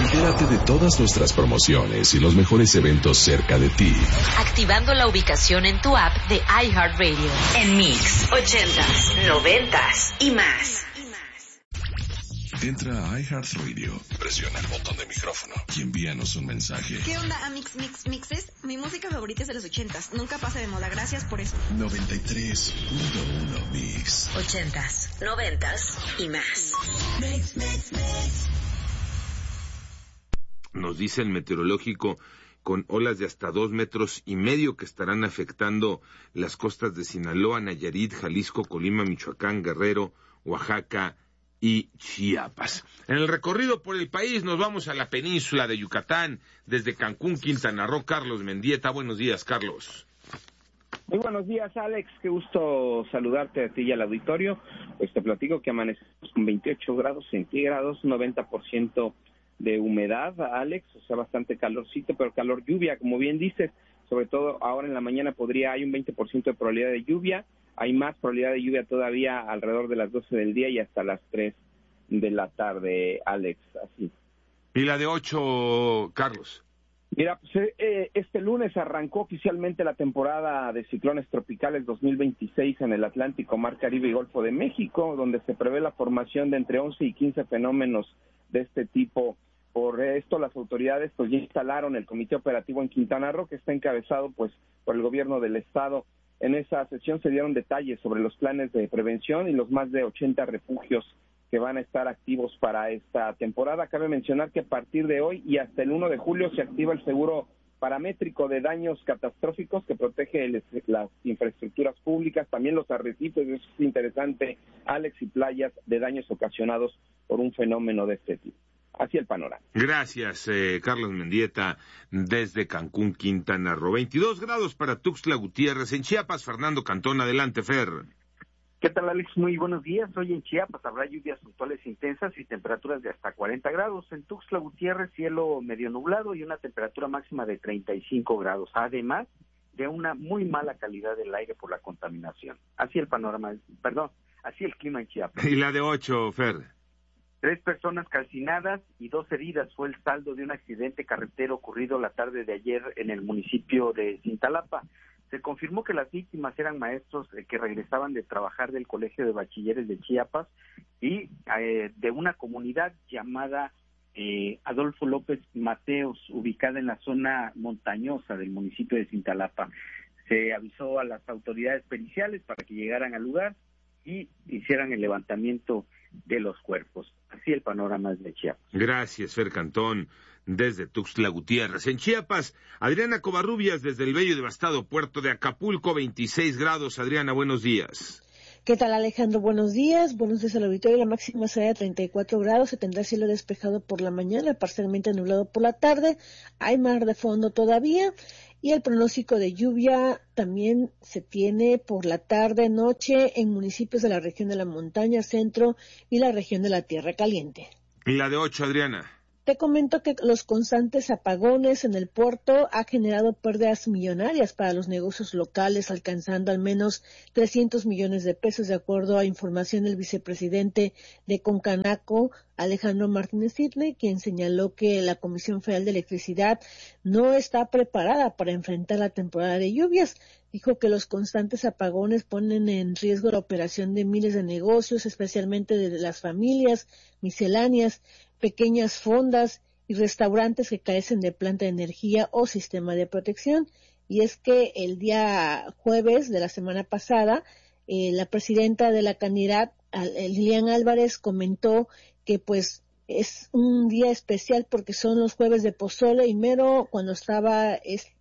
Entérate de todas nuestras promociones y los mejores eventos cerca de ti. Activando la ubicación en tu app de iHeartRadio. En Mix, 80s, 90s y más. Entra a iHeartRadio, presiona el botón de micrófono y envíanos un mensaje. ¿Qué onda, Amix Mixes? Mi música favorita es de los 80s. Nunca pasa de moda. Gracias por eso. 93.1 Mix. 80s, 90s y más. Mix. Nos dice el meteorológico con olas de hasta 2,5 metros que estarán afectando las costas de Sinaloa, Nayarit, Jalisco, Colima, Michoacán, Guerrero, Oaxaca y Chiapas. En el recorrido por el país nos vamos a la península de Yucatán, desde Cancún, Quintana Roo. Carlos Mendieta, buenos días, Carlos. Muy buenos días, Alex, qué gusto saludarte a ti y al auditorio. Pues te platico que amanecemos con 28 grados centígrados, 90% de humedad, Alex, o sea, bastante calorcito, pero calor lluvia, como bien dices, sobre todo ahora en la mañana hay un 20% de probabilidad de lluvia. Hay más probabilidad de lluvia todavía alrededor de las 12 del día y hasta las 3 de la tarde, Alex, así. ¿Y la de 8, Carlos? Mira, pues este lunes arrancó oficialmente la temporada de ciclones tropicales 2026 en el Atlántico, Mar Caribe y Golfo de México, donde se prevé la formación de entre 11 y 15 fenómenos de este tipo. Por esto, las autoridades pues ya instalaron el Comité Operativo en Quintana Roo, que está encabezado pues por el gobierno del estado. En esa sesión se dieron detalles sobre los planes de prevención y los más de 80 refugios que van a estar activos para esta temporada. Cabe mencionar que a partir de hoy y hasta el 1 de julio se activa el seguro paramétrico de daños catastróficos que protege las infraestructuras públicas, también los arrecifes, eso es interesante, Alex, y playas de daños ocasionados por un fenómeno de este tipo. Así el panorama. Gracias, Carlos Mendieta, desde Cancún, Quintana Roo. 22 grados para Tuxtla Gutiérrez. En Chiapas, Fernando Cantón, adelante, Fer. ¿Qué tal, Alex? Muy buenos días. Hoy en Chiapas habrá lluvias puntuales intensas y temperaturas de hasta 40 grados. En Tuxtla Gutiérrez, cielo medio nublado y una temperatura máxima de 35 grados. Además de una muy mala calidad del aire por la contaminación. Así el clima en Chiapas. Y la de 8, Fer. 3 personas calcinadas y 2 heridas fue el saldo de un accidente carretero ocurrido la tarde de ayer en el municipio de Cintalapa. Se confirmó que las víctimas eran maestros que regresaban de trabajar del Colegio de Bachilleres de Chiapas y de una comunidad llamada Adolfo López Mateos, ubicada en la zona montañosa del municipio de Cintalapa. Se avisó a las autoridades periciales para que llegaran al lugar y hicieran el levantamiento de los cuerpos. Así el panorama de Chiapas. Gracias, Fer Cantón, desde Tuxtla Gutiérrez. En Chiapas, Adriana Covarrubias, desde el bello y devastado puerto de Acapulco, 26 grados. Adriana, buenos días. ¿Qué tal, Alejandro? Buenos días al auditorio. La máxima será de 34 grados, se tendrá cielo despejado por la mañana, parcialmente nublado por la tarde. Hay mar de fondo todavía. Y el pronóstico de lluvia también se tiene por la tarde-noche en municipios de la región de la montaña, centro y la región de la Tierra Caliente. ¿Y la de 8, Adriana? Te comento que los constantes apagones en el puerto ha generado pérdidas millonarias para los negocios locales, alcanzando al menos 300 millones de pesos, de acuerdo a información del vicepresidente de Concanaco, Alejandro Martínez Sidney, quien señaló que la Comisión Federal de Electricidad no está preparada para enfrentar la temporada de lluvias. Dijo que los constantes apagones ponen en riesgo la operación de miles de negocios, especialmente de las familias misceláneas, pequeñas fondas y restaurantes que carecen de planta de energía o sistema de protección. Y es que el día jueves de la semana pasada, la presidenta de la Canidad, Lilian Álvarez, comentó que pues es un día especial porque son los jueves de pozole, y mero cuando estaba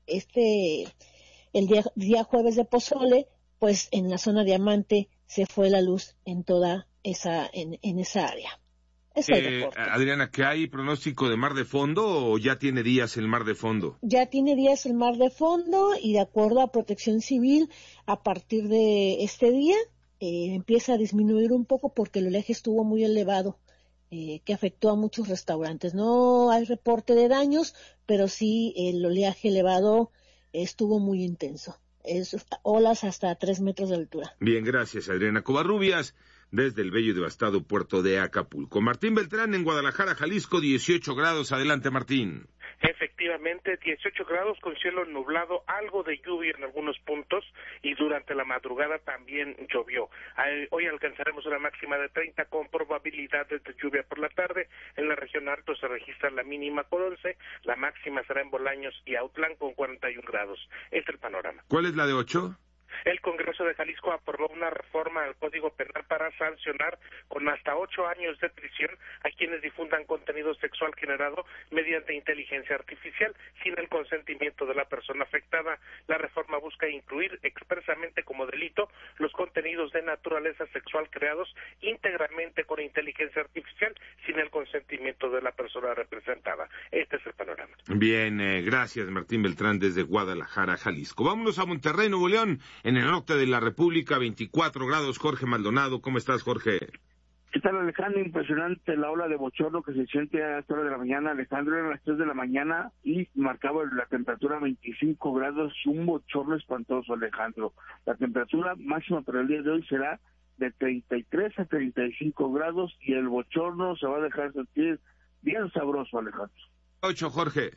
el día jueves de pozole, pues en la zona Diamante se fue la luz en toda esa área. Adriana, ¿que hay pronóstico de mar de fondo o ya tiene días el mar de fondo? Ya tiene días el mar de fondo, y de acuerdo a Protección Civil, a partir de este día empieza a disminuir un poco porque el oleaje estuvo muy elevado, que afectó a muchos restaurantes. No hay reporte de daños, pero sí el oleaje elevado estuvo muy intenso. Olas hasta 3 metros de altura. Bien, gracias, Adriana Covarrubias, desde el bello y devastado puerto de Acapulco. Martín Beltrán en Guadalajara, Jalisco, 18 grados. Adelante, Martín. Efectivamente, 18 grados con cielo nublado, algo de lluvia en algunos puntos y durante la madrugada también llovió. Hoy alcanzaremos una máxima de 30 con probabilidades de lluvia por la tarde. En la región alto se registra la mínima con 11, la máxima será en Bolaños y Autlán con 41 grados. Este es el panorama. ¿Cuál es la de 8? El Congreso de Jalisco aprobó una reforma al Código Penal para sancionar con hasta 8 años de prisión a quienes difundan contenido sexual generado mediante inteligencia artificial sin el consentimiento de la persona afectada. La reforma busca incluir expresamente como delito los contenidos de naturaleza sexual creados íntegramente con inteligencia artificial sin el consentimiento de la persona representada. Este es el panorama. Bien, gracias Martín Beltrán desde Guadalajara, Jalisco. Vámonos a Monterrey, Nuevo León. En el norte de la República, 24 grados. Jorge Maldonado, ¿cómo estás, Jorge? ¿Qué tal, Alejandro? Impresionante la ola de bochorno que se siente a esta hora de la mañana. Alejandro, eran las 3 de la mañana y marcaba la temperatura 25 grados, un bochorno espantoso, Alejandro. La temperatura máxima para el día de hoy será de 33 a 35 grados y el bochorno se va a dejar sentir bien sabroso, Alejandro. 8, Jorge.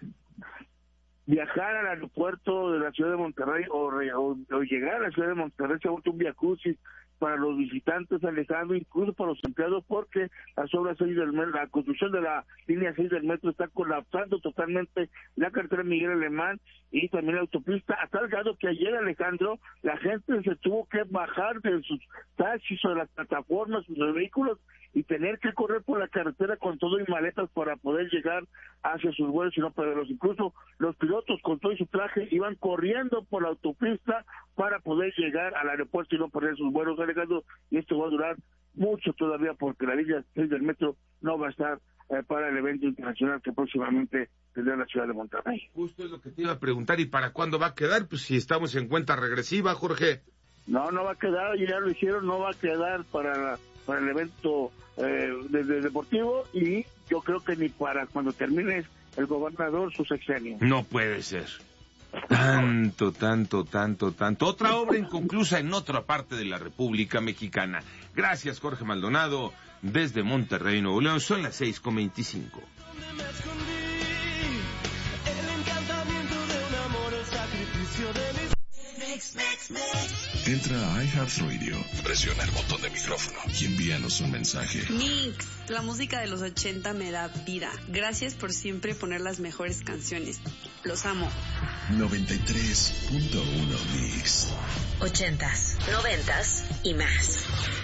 Viajar al aeropuerto de la ciudad de Monterrey o llegar a la ciudad de Monterrey se ha vuelto un viacrucis para los visitantes, Alejandro, incluso para los empleados, porque las obras 6 del metro, la construcción de la línea 6 del metro está colapsando totalmente la carretera Miguel Alemán y también la autopista, a tal grado que ayer, Alejandro, la gente se tuvo que bajar de sus taxis o de las plataformas, sus vehículos, y tener que correr por la carretera con todo y maletas para poder llegar hacia sus vuelos, sino para incluso los pilotos con todo y su traje iban corriendo por la autopista para poder llegar al aeropuerto y no perder sus vuelos, Alejandro, y esto va a durar mucho todavía porque la línea 6 del metro no va a estar para el evento internacional que próximamente tendrá la ciudad de Monterrey. Justo es lo que te iba a preguntar, ¿y para cuándo va a quedar? Pues si estamos en cuenta regresiva, Jorge. No va a quedar, ya lo hicieron, no va a quedar para el evento deportivo y yo creo que ni para cuando termine el gobernador su sexenio. No puede ser. Tanto. Otra obra inconclusa en otra parte de la República Mexicana. Gracias, Jorge Maldonado, desde Monterrey, Nuevo León. Son las 6:25. Entra a iHeartRadio, presiona el botón de micrófono y envíanos un mensaje. Mix, la música de los 80 me da vida. Gracias por siempre poner las mejores canciones. Los amo. 93.1 Mix. 80s, 90s y más.